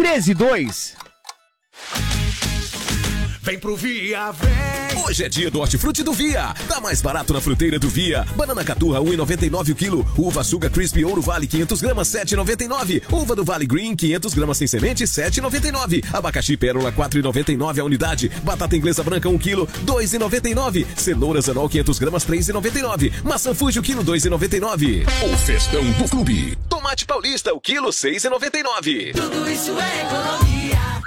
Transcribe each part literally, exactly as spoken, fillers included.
treze dois. Vem pro Via, vem! Hoje é dia do hortifruti do Via. Tá mais barato na fruteira do Via. Banana caturra, um real e noventa e nove o quilo. Uva Suga Crispy Ouro Vale, quinhentos gramas, sete reais e noventa e nove. Uva do Vale Green, quinhentos gramas sem semente, sete reais e noventa e nove. Abacaxi Pérola, quatro reais e noventa e nove a unidade. Batata inglesa branca, um quilo, dois reais e noventa e nove. Cenoura Zanol, quinhentos gramas, três reais e noventa e nove. Maçã Fuji, o quilo, dois reais e noventa e nove. O festão do clube. Tomate paulista, o quilo, seis reais e noventa e nove. Tudo isso é economia.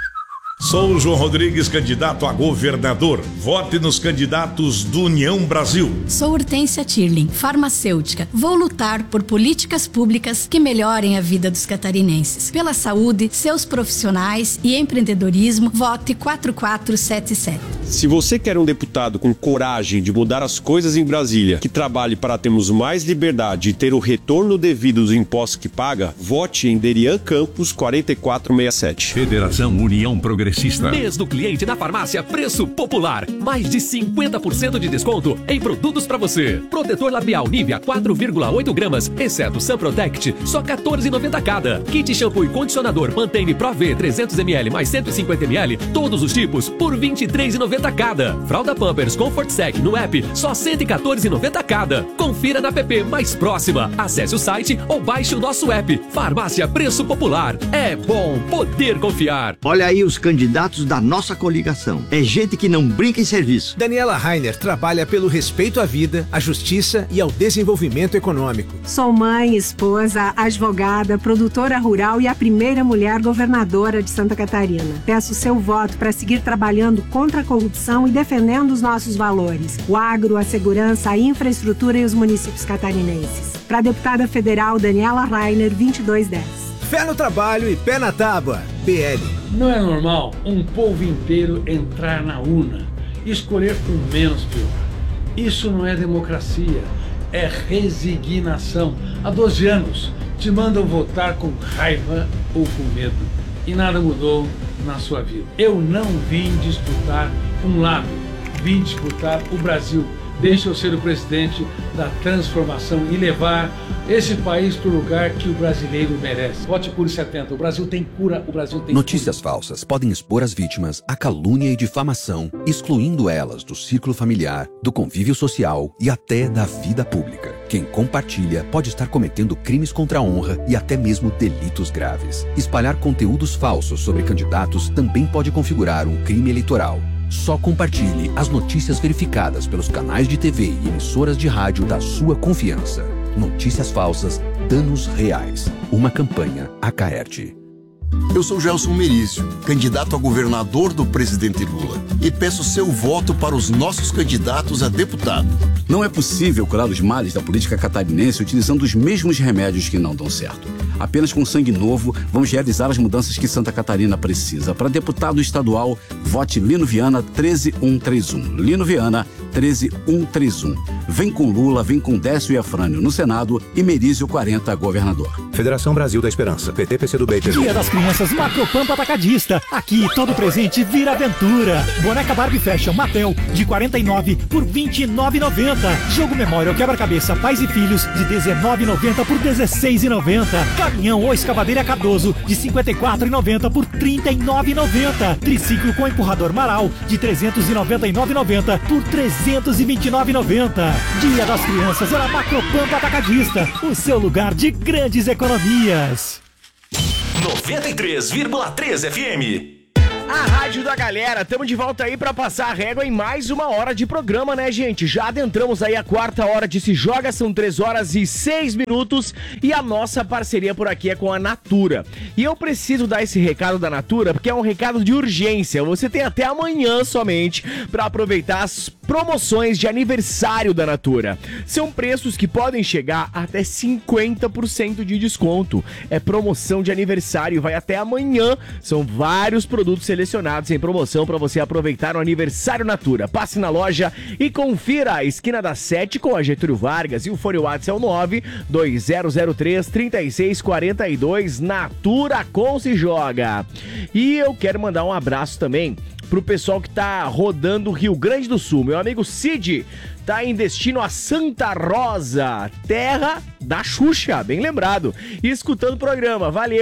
Sou o João Rodrigues, candidato a governador. Vote nos candidatos do União Brasil. Sou Hortência Tirling, farmacêutica. Vou lutar por políticas públicas que melhorem a vida dos catarinenses. Pela saúde, seus profissionais e empreendedorismo, vote quatro quatro sete sete. Se você quer um deputado com coragem de mudar as coisas em Brasília, que trabalhe para termos mais liberdade e ter o retorno devido dos impostos que paga, vote em Derian Campos quatro quatro seis sete. Federação União Progressista. Mês do cliente na farmácia Preço Popular. Mais de cinquenta por cento de desconto em produtos para você. Protetor labial Nivea quatro vírgula oito gramas, exceto Sun Protect, só quatorze reais e noventa cada. Kit shampoo e condicionador Pantene Pro V trezentos mililitros mais cento e cinquenta mililitros, todos os tipos, por vinte e três reais e noventa cada. Fralda Pampers Comfort Sec no app, só cento e quatorze reais e noventa cada. Confira na app mais próxima. Acesse o site ou baixe o nosso app. Farmácia Preço Popular. É bom poder confiar. Olha aí os candidatos da nossa coligação. É gente que não brinca em serviço. Daniela Rainer trabalha pelo respeito à vida, à justiça e ao desenvolvimento econômico. Sou mãe, esposa, advogada, produtora rural e a primeira mulher governadora de Santa Catarina. Peço seu voto para seguir trabalhando contra a corrupção e defendendo os nossos valores. O agro, a segurança, a infraestrutura e os municípios catarinenses. Para a deputada federal Daniela Rainer, vinte e dois dez. Fé no trabalho e pé na tábua. P L. Não é normal um povo inteiro entrar na urna e escolher o menos pior. Isso não é democracia, é resignação. Há doze anos te mandam votar com raiva ou com medo e nada mudou na sua vida. Eu não vim disputar um lado, vim disputar o Brasil. Deixa eu ser o presidente da transformação e levar esse país para o lugar que o brasileiro merece. Vote Cure setenta. O Brasil tem cura, o Brasil tem Notícias cura. falsas podem expor as vítimas à calúnia e difamação, excluindo elas do círculo familiar, do convívio social e até da vida pública. Quem compartilha pode estar cometendo crimes contra a honra e até mesmo delitos graves. Espalhar conteúdos falsos sobre candidatos também pode configurar um crime eleitoral. Só compartilhe as notícias verificadas pelos canais de T V e emissoras de rádio da sua confiança. Notícias falsas, danos reais. Uma campanha Acaerte. Eu sou Gelson Merício, candidato a governador do presidente Lula, e peço seu voto para os nossos candidatos a deputado. Não é possível curar os males da política catarinense utilizando os mesmos remédios que não dão certo. Apenas com sangue novo, vamos realizar as mudanças que Santa Catarina precisa. Para deputado estadual, vote Lino Viana treze mil cento e trinta e um. Lino Viana treze mil cento e trinta e um. Vem com Lula, vem com Décio e Afrânio no Senado e Merizio quarenta governador. Federação Brasil da Esperança, P T, P C do B. Dia das Crianças Macropampa Atacadista. Aqui todo presente vira aventura. Boneca Barbie Fashion Mattel de quarenta e nove por vinte e nove reais e noventa centavos. Jogo Memória Quebra-Cabeça Pais e Filhos de dezenove reais e noventa centavos por dezesseis reais e noventa centavos. Caminhão ou escavadeira Cardoso de cinquenta e quatro reais e noventa centavos por trinta e nove reais e noventa centavos. Triciclo com empurrador Maral de trezentos e noventa e nove reais e noventa centavos por trezentos e vinte e nove reais e noventa centavos. Dia das Crianças é na Macropampa Atacadista, o seu lugar de grandes economias. noventa e três vírgula três F M. A rádio da galera, estamos de volta aí pra passar a régua em mais uma hora de programa, né, gente? Já adentramos aí a quarta hora de Se Joga, são três horas e seis minutos e a nossa parceria por aqui é com a Natura. E eu preciso dar esse recado da Natura porque é um recado de urgência. Você tem até amanhã somente pra aproveitar as promoções de aniversário da Natura. São preços que podem chegar até cinquenta por cento de desconto. É promoção de aniversário, vai até amanhã. São vários produtos selecionados em promoção para você aproveitar o aniversário Natura. Passe na loja e confira a esquina da sete com a Getúlio Vargas e o fone WhatsApp é o nove dois zero zero três três seis quatro dois. Natura com Se Joga. E eu quero mandar um abraço também pro pessoal que tá rodando o Rio Grande do Sul. Meu amigo Cid tá em destino a Santa Rosa, terra da Xuxa, bem lembrado. E escutando o programa, valeu!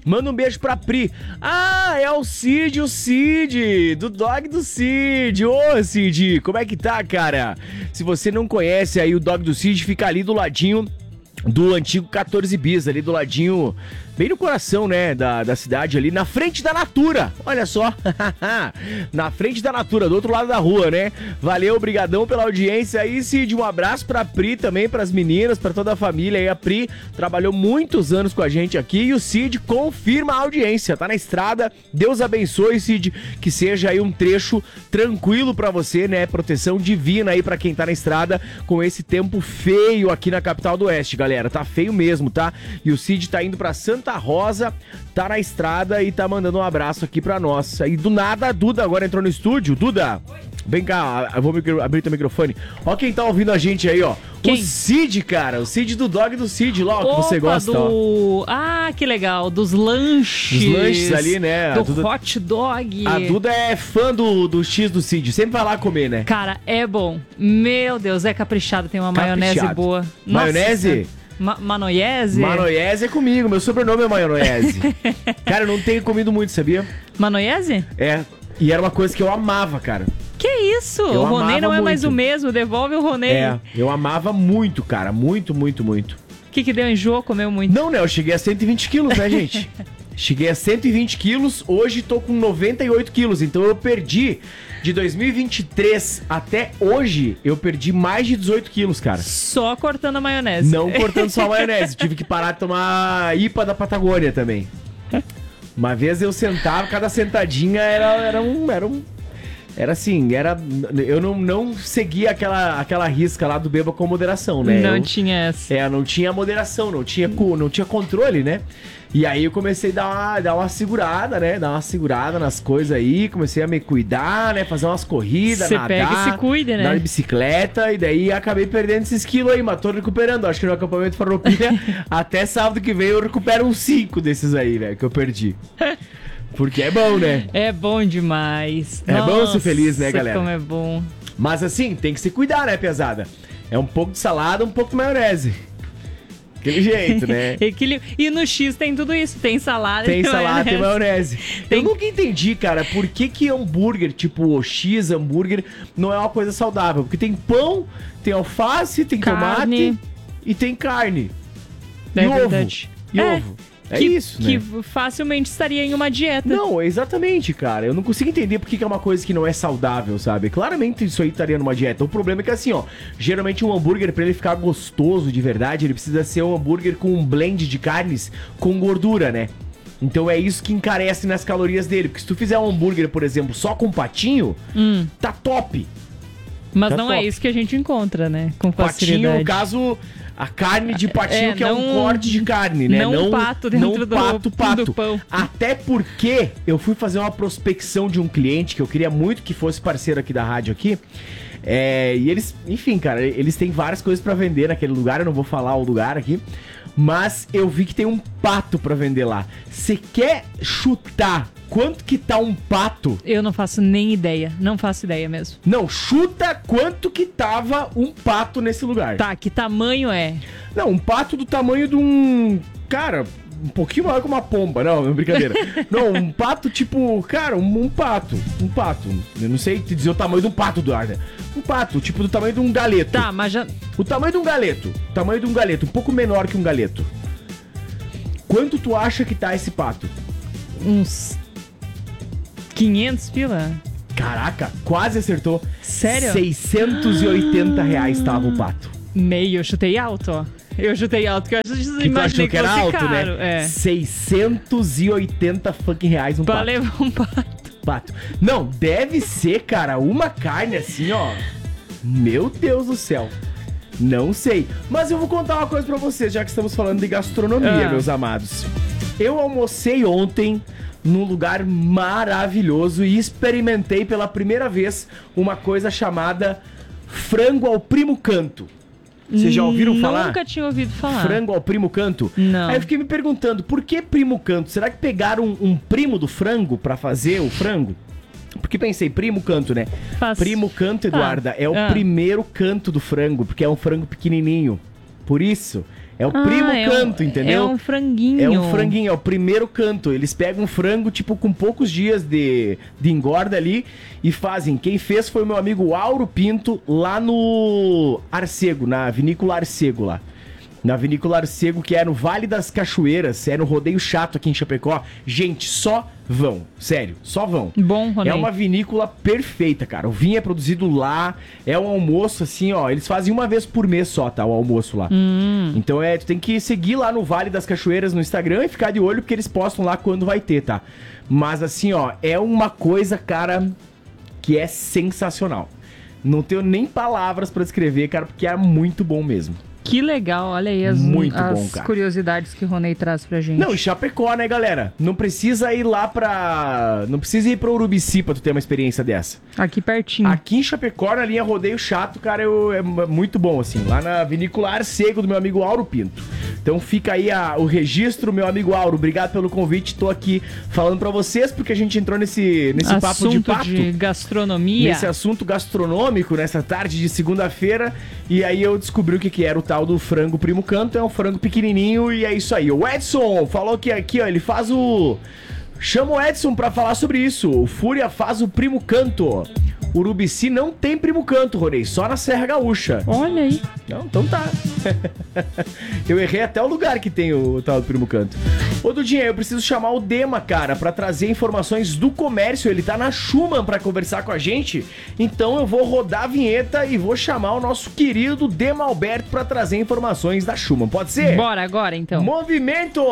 Manda um beijo pra Pri. Ah, é o Cid, o Cid, do Dog do Cid. Ô, Cid, como é que tá, cara? Se você não conhece aí o Dog do Cid, fica ali do ladinho do antigo quatorze bis, ali do ladinho, bem no coração, né, da, da cidade ali, na frente da Natura, olha só, na frente da Natura, do outro lado da rua, né, valeu, brigadão pela audiência aí, Cid, um abraço pra Pri também, pras meninas, pra toda a família aí, a Pri trabalhou muitos anos com a gente aqui e o Cid confirma a audiência, tá na estrada, Deus abençoe, Cid, que seja aí um trecho tranquilo pra você, né, proteção divina aí pra quem tá na estrada com esse tempo feio aqui na capital do Oeste, galera. Galera, tá feio mesmo, tá? E o Cid tá indo pra Santa Rosa, tá na estrada e tá mandando um abraço aqui pra nós. E do nada, a Duda agora entrou no estúdio. Duda, vem cá, eu vou abrir teu microfone. Ó quem tá ouvindo a gente aí, ó. Quem? O Cid, cara, o Cid do Dog do Cid, lá, ó, Opa, que você gosta, do... ó. Ah, que legal, dos lanches. Dos lanches ali, né? Do Duda... hot dog. A Duda é fã do, do X do Cid, sempre vai lá comer, né? Cara, é bom. Meu Deus, é caprichado, tem uma Caprichado. maionese boa. Maionese? Nossa, Ma Manoiese? Manoiese é comigo, meu sobrenome é Maionese. Cara, eu não tenho comido muito, sabia? Manoiese? É, e era uma coisa que eu amava, cara. Que isso? Eu o Ronei não é muito. mais o mesmo, devolve o Ronei. É, eu amava muito, cara, muito, muito, muito. O que que deu enjoo? Comeu muito? Não, né, eu cheguei a cento e vinte quilos, né, gente? Cheguei a cento e vinte quilos, hoje tô com noventa e oito quilos, então eu perdi, de dois mil e vinte e três até hoje, eu perdi mais de dezoito quilos, cara. Só cortando a maionese. Não cortando só a maionese, tive que parar de tomar I P A da Patagônia também. Uma vez eu sentava, cada sentadinha era, era um... Era um Era assim, era. Eu não, não seguia aquela, aquela risca lá do beba com moderação, né? Não eu, tinha essa. É, não tinha moderação, não tinha, não tinha controle, né? E aí eu comecei a dar uma, dar uma segurada, né? Dar uma segurada nas coisas aí, comecei a me cuidar, né? Fazer umas corridas, Cê nadar. pega e se cuida, né? Dar de bicicleta, e daí acabei perdendo esses quilos aí, mas tô recuperando. Acho que no acampamento Farroupilha, até sábado que vem eu recupero uns cinco desses aí, velho, que eu perdi. Porque é bom, né? É bom demais. É Nossa, bom ser feliz, né, galera? Como é bom. Mas assim, tem que se cuidar, né, pesada? É um pouco de salada, um pouco de maionese. Aquele jeito, né? E no X tem tudo isso. Tem salada tem e salada, maionese. tem maionese. Tem... Eu nunca entendi, cara, por que que hambúrguer, tipo o X hambúrguer, não é uma coisa saudável. Porque tem pão, tem alface, tem carne. tomate e tem carne. É e verdade. ovo. E é. ovo. É que, isso, né? Que facilmente estaria em uma dieta. Não, exatamente, cara. Eu não consigo entender por que que é uma coisa que não é saudável, sabe? Claramente isso aí estaria numa dieta. O problema é que assim, ó, geralmente um hambúrguer, pra ele ficar gostoso de verdade, ele precisa ser um hambúrguer com um blend de carnes com gordura, né? Então é isso que encarece nas calorias dele. Porque se tu fizer um hambúrguer, por exemplo, só com patinho, hum. tá top. Mas tá não top. é isso que a gente encontra, né? Com facilidade. Patinho, no caso... A carne de patinho, é, que não, é um corte de carne, né? Não, não pato dentro não do, pato, pato. do pão. Até porque eu fui fazer uma prospecção de um cliente que eu queria muito que fosse parceiro aqui da rádio aqui. É, e eles, enfim, cara, eles têm várias coisas pra vender naquele lugar, eu não vou falar o lugar aqui. Mas eu vi que tem um pato pra vender lá. Você quer chutar quanto que tá um pato? Eu não faço nem ideia. Não faço ideia mesmo. Não, chuta quanto que tava um pato nesse lugar. Tá, que tamanho é? Não, um pato do tamanho de um... Cara, um pouquinho maior que uma pomba. Não, é brincadeira. Não, um pato tipo... Cara, um, um pato. Um pato. Eu não sei te dizer o tamanho de um pato, Eduardo. Um pato, tipo do tamanho de um galeto. Tá, mas já... O tamanho de um galeto. O tamanho de um galeto. Um pouco menor que um galeto. Quanto tu acha que tá esse pato? Uns... quinhentos pila? Caraca, quase acertou. Sério? seiscentos e oitenta reais tava o pato. Meio, eu chutei alto, ó. Eu chutei alto, que eu que imaginei que, que era fosse alto, caro. né? É. seiscentos e oitenta fucking reais um pra pato. Pra levar um pato. Pato. Não, deve ser, cara, uma carne assim, ó. Meu Deus do céu. Não sei. Mas eu vou contar uma coisa pra vocês, já que estamos falando de gastronomia, ah. meus amados. Eu almocei ontem num lugar maravilhoso e experimentei pela primeira vez uma coisa chamada frango ao primo canto. Vocês já ouviram falar? Nunca tinha ouvido falar. Frango ao primo canto? Não. Aí eu fiquei me perguntando, por que primo canto? Será que pegaram um, um primo do frango pra fazer o frango? Porque pensei, primo canto, né? Faz... Primo canto, Eduarda, ah, é o ah. primeiro canto do frango, porque é um frango pequenininho. Por isso É o Ah, primo é um- canto, entendeu? é um franguinho. É um franguinho, é o primeiro canto. Eles pegam um frango, tipo, com poucos dias de, de engorda ali e fazem. Quem fez foi o meu amigo Auro Pinto, lá no Arcego, na vinícola Arcego lá. Na vinícola Arcego, que é no Vale das Cachoeiras, é no Rodeio Chato aqui em Chapecó. Gente, só vão, sério, só vão. Bom, Ronei. É uma vinícola perfeita, cara. O vinho é produzido lá, é um almoço assim, ó. Eles fazem uma vez por mês só, tá? O almoço lá. Hum. Então é, tu tem que seguir lá no Vale das Cachoeiras no Instagram e ficar de olho, porque eles postam lá quando vai ter, tá? Mas assim, ó, é uma coisa, cara, que é sensacional. Não tenho nem palavras pra descrever, cara, porque é muito bom mesmo. Que legal, olha aí as, Muito as bom, cara. curiosidades que o Ronei traz pra gente. Não, e Chapecó, né, galera? Não precisa ir lá pra... Não precisa ir pra Urubici pra tu ter uma experiência dessa. Aqui pertinho. Aqui em Chapecó, na linha Rodeio Chato, cara, eu, é muito bom, assim. Lá na vinícola Arcego do meu amigo Auro Pinto. Então fica aí a, o registro, meu amigo Auro. Obrigado pelo convite. Tô aqui falando pra vocês, porque a gente entrou nesse, nesse papo de pato. de gastronomia. Nesse assunto gastronômico, nessa tarde de segunda-feira. E aí eu descobri o que, que era o tal do frango primo canto. É um frango pequenininho e é isso aí. O Edson falou que aqui, ó, ele faz o... Chama o Edson pra falar sobre isso. O Fúria faz o primo canto. Urubici não tem primo canto, Ronei, só na Serra Gaúcha. Olha aí. Não, então tá. Eu errei até o lugar que tem o, o tal do primo canto. Ô, Dudinha, eu preciso chamar o Dema, cara, pra trazer informações do comércio. Ele tá na Schumann pra conversar com a gente. Então eu vou rodar a vinheta e vou chamar o nosso querido Dema Alberto pra trazer informações da Schumann. Pode ser? Bora agora, então. Movimento!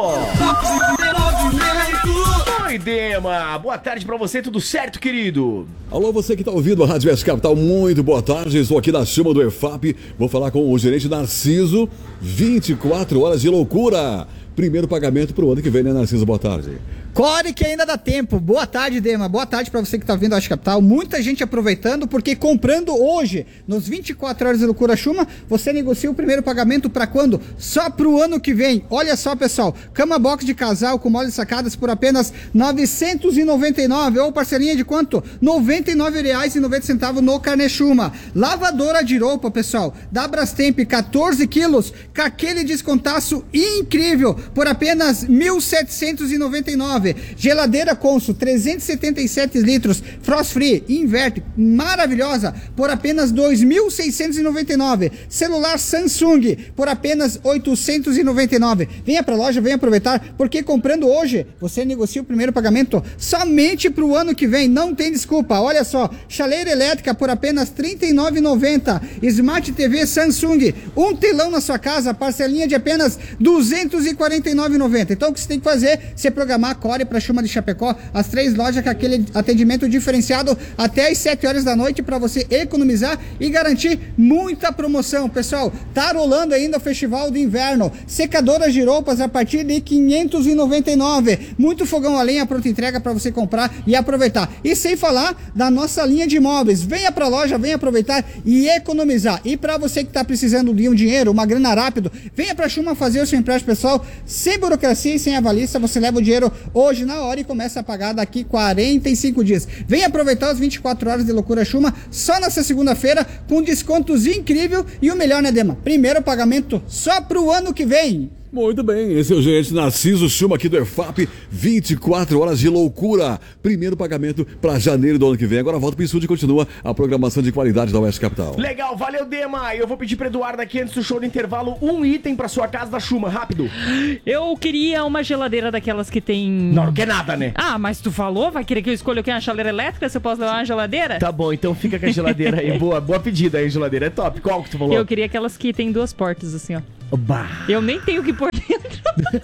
Oi, Dema! Boa tarde pra você, tudo certo, querido? Alô, você que tá ouvindo a Rádio S Capital, muito boa tarde. Estou aqui na Schumann do E F A P. Vou falar com o gerente Narciso. vinte e quatro horas de loucura. Primeiro pagamento pro ano que vem, né, Narciso? Boa tarde. Corre que ainda dá tempo. Boa tarde, Dema. Boa tarde pra você que tá vindo ao Capital. Muita gente aproveitando, porque comprando hoje, nos vinte e quatro horas de loucura Schumann, você negocia o primeiro pagamento pra quando? Só pro ano que vem. Olha só, pessoal. Cama box de casal com moles sacadas por apenas novecentos e noventa e nove reais. Ou parcelinha de quanto? noventa e nove reais e noventa centavos no Carnê Schumann. Lavadora de roupa, pessoal, da Brastemp, quatorze quilos, com aquele descontaço incrível, por apenas mil setecentos e noventa e nove reais. Geladeira Consul, trezentos e setenta e sete litros, Frost Free, inverte, maravilhosa, por apenas dois mil seiscentos e noventa e nove reais. Celular Samsung, por apenas oitocentos e noventa e nove reais. Venha pra loja, venha aproveitar, porque comprando hoje, você negocia o primeiro pagamento somente pro ano que vem, não tem desculpa. Olha só, chaleira elétrica por apenas trinta e nove reais e noventa centavos. Smart T V Samsung, um telão na sua casa, parcelinha de apenas duzentos e quarenta e nove reais e noventa centavos. Então o que você tem que fazer? Você programar a Core para Schumann de Chapecó, as três lojas com aquele atendimento diferenciado até às sete horas da noite para você economizar e garantir muita promoção. Pessoal, tá rolando ainda o Festival do Inverno. Secadoras de roupas a partir de quinhentos e noventa e nove reais. Muito fogão a lenha pronta entrega para você comprar e aproveitar. E sem falar da nossa linha de imóveis. Venha pra loja, venha aproveitar e economizar. E para você que tá precisando de um dinheiro, uma grana rápido, venha pra Schumann fazer o seu empréstimo pessoal sem burocracia e sem avalista. Você leva o dinheiro hoje na hora e começa a pagar daqui quarenta e cinco dias. Vem aproveitar as vinte e quatro horas de loucura Schumann só nessa segunda-feira com descontos incrível e o melhor, né, Dema? Primeiro pagamento só pro ano que vem. Muito bem, esse é o gerente Narciso Schumann aqui do E F A P, vinte e quatro horas de loucura. Primeiro pagamento para janeiro do ano que vem. Agora volta pro estúdio e continua a programação de qualidade da Oeste Capital. Legal, valeu, Dema. Eu vou pedir pro Eduardo aqui antes do show do intervalo um item pra sua casa da Schumann, rápido. Eu queria uma geladeira daquelas que tem... Não, não quer nada, né? Ah, mas tu falou? Vai querer que eu escolha o que? Uma chaleira elétrica? Se eu posso levar uma geladeira? Tá bom, então fica com a geladeira aí. Boa, boa pedida aí, geladeira. É top. Qual que tu falou? Eu queria aquelas que tem duas portas, assim, ó. Bah. Eu nem tenho que pôr dentro.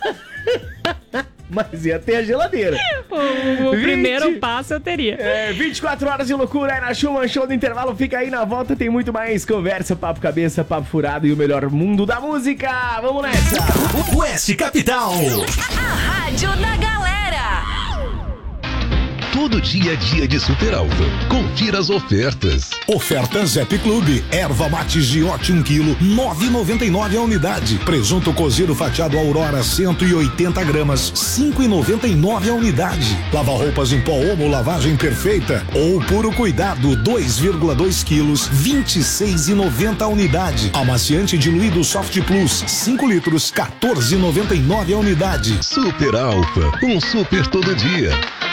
Mas ia ter a geladeira. O, o vinte primeiro passo eu teria. É, vinte e quatro horas de loucura aí na Schumann, show do intervalo. Fica aí na volta, tem muito mais conversa, papo cabeça, papo furado e o melhor mundo da música. Vamos nessa! Oeste Capital. A rádio da galera. Tudo todo dia a dia de Super Alfa. Confira as ofertas. Ofertas Zep Clube. Erva mate Giote um quilo, nove reais e noventa e nove a unidade. Presunto cozido fatiado Aurora cento e oitenta gramas, cinco reais e noventa e nove a unidade. Lava roupas em pó Omo lavagem perfeita ou puro cuidado dois vírgula dois quilos, vinte e seis reais e noventa a unidade. Amaciante diluído Soft Plus cinco litros, quatorze reais e noventa e nove a unidade. Super Alfa, um super todo dia.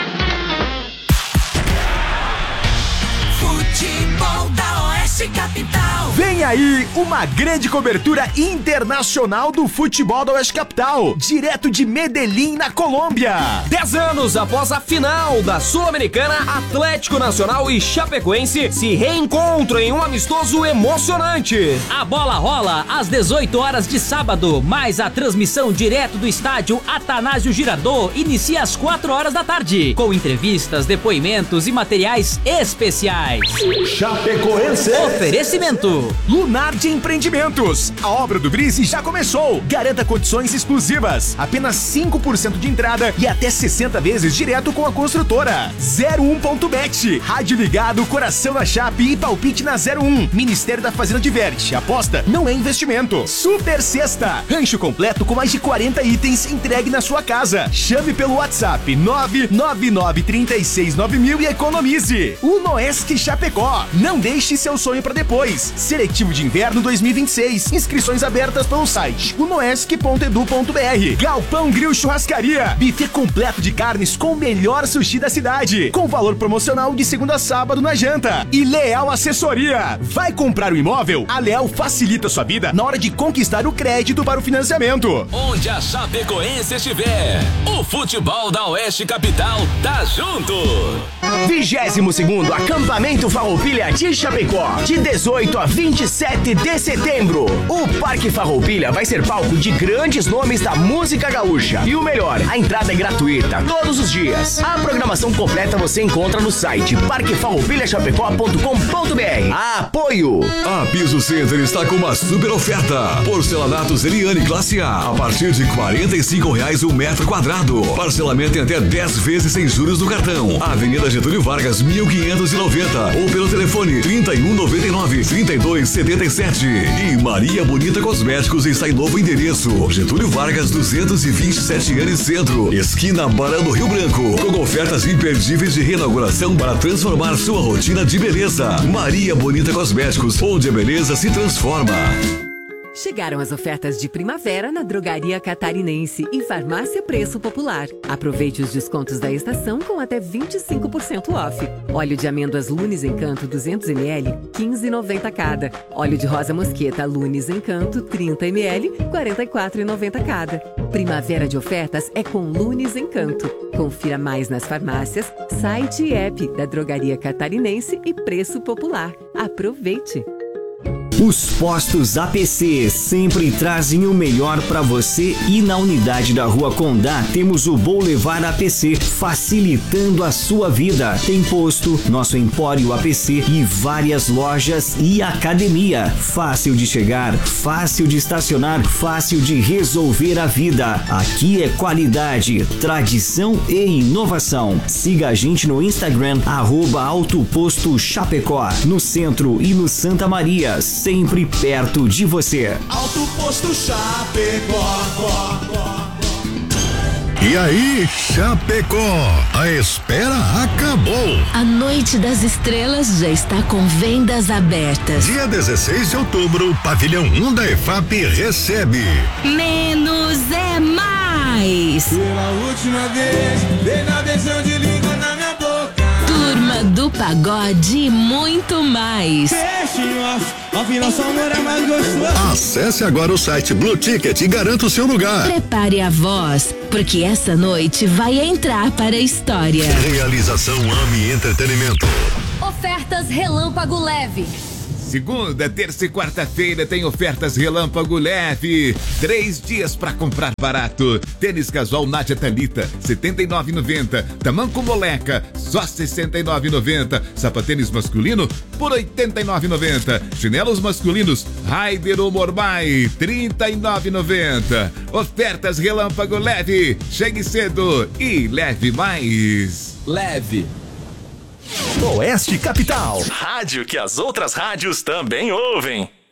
Futebol da Oeste Capital. Vem aí uma grande cobertura internacional do futebol da Oeste Capital, direto de Medellín, na Colômbia. Dez anos após a final da Sul-Americana, Atlético Nacional e Chapecoense se reencontram em um amistoso emocionante. A bola rola às dezoito horas de sábado, mas a transmissão direto do estádio Atanásio Girardot inicia às quatro horas da tarde, com entrevistas, depoimentos e materiais especiais. Chapecoense. Oferecimento Lunar de Empreendimentos. A obra do Brise já começou. Garanta condições exclusivas. Apenas cinco por cento de entrada e até sessenta vezes direto com a construtora. zero um ponto bet. Rádio ligado, coração na Chape e palpite na zero um. Ministério da Fazenda diverte. Aposta não é investimento. Super Sexta. Rancho completo com mais de quarenta itens entregue na sua casa. Chame pelo WhatsApp nove nove nove três seis nove mil e economize. O Noesc Chapecó. Não deixe seu sonho para depois. Seletivo de Inverno dois mil e vinte e seis. Inscrições abertas pelo site unoesc ponto edu ponto br. Galpão Grill Churrascaria. Buffet completo de carnes com o melhor sushi da cidade. Com valor promocional de segunda a sábado na janta. E Leal Assessoria. Vai comprar um imóvel? A Leal facilita sua vida na hora de conquistar o crédito para o financiamento. Onde a Chapecoense estiver, o futebol da Oeste Capital tá junto. vigésimo segundo Acampamento Farroupilha de Chapecó. De dezoito a vinte e sete de setembro. O Parque Farroupilha vai ser palco de grandes nomes da música gaúcha. E o melhor, a entrada é gratuita todos os dias. A programação completa você encontra no site parque farroupilha chapecó ponto com ponto br. Apoio. A Piso Center está com uma super oferta. Porcelanatos Eliane Classe A. A partir de quarenta e cinco reais o metro quadrado. Parcelamento em até dez vezes sem juros no cartão. Avenida Getúlio Vargas, mil quinhentos e noventa. Ou pelo telefone trinta e um noventa e nove, trinta e dois setenta e sete. E Maria Bonita Cosméticos está em novo endereço. Getúlio Vargas, duzentos e vinte e sete anos Centro. Esquina Barão do Rio Branco. Com ofertas imperdíveis de reinauguração para transformar sua rotina de beleza. Maria Bonita Cosméticos, onde a beleza se transforma. Chegaram as ofertas de primavera na Drogaria Catarinense e Farmácia Preço Popular. Aproveite os descontos da estação com até vinte e cinco por cento off. Óleo de amêndoas Lunes Encanto duzentos mililitros, quinze reais e noventa cada. Óleo de rosa mosqueta Lunes Encanto trinta mililitros, quarenta e quatro reais e noventa cada. Primavera de ofertas é com Lunes Encanto. Confira mais nas farmácias, site e app da Drogaria Catarinense e Preço Popular. Aproveite! Os postos A P C sempre trazem o melhor para você e na unidade da Rua Condá temos o Boulevard A P C, facilitando a sua vida. Tem posto, nosso Empório A P C e várias lojas e academia. Fácil de chegar, fácil de estacionar, fácil de resolver a vida. Aqui é qualidade, tradição e inovação. Siga a gente no Instagram, arroba Alto Posto Chapecó, no centro e no Santa Maria, sempre perto de você. Alto Posto Chapecó. E aí, Chapecó, a espera acabou. A Noite das Estrelas já está com vendas abertas. Dia dezesseis de outubro, o Pavilhão um da E F A P recebe. Menos é mais. Pela última vez, dei na beijão de língua na minha boca. Turma do Pagode e muito mais. Acesse agora o site Blue Ticket e garanta o seu lugar. Prepare a voz, porque essa noite vai entrar para a história. Realização AMI Entretenimento. Ofertas Relâmpago Leve. Segunda, terça e quarta-feira tem ofertas Relâmpago Leve. Três dias para comprar barato. Tênis casual Nádia Thalita, setenta e nove reais e noventa centavos. Tamanco Moleca, só sessenta e nove reais e noventa centavos. Sapatênis masculino por oitenta e nove reais e noventa centavos. Chinelos masculinos Raider ou Mormai, trinta e nove reais e noventa centavos. Ofertas Relâmpago Leve. Chegue cedo e leve mais. Leve. Oeste Capital. Rádio que as outras rádios também ouvem.